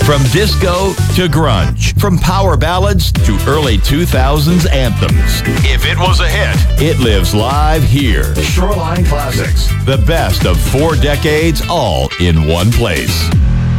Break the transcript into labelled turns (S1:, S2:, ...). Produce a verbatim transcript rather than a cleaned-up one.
S1: From disco to grunge, from power ballads to early two thousands anthems. If it was a hit, it lives live here. Shoreline Classics, the best of four decades, all in one place.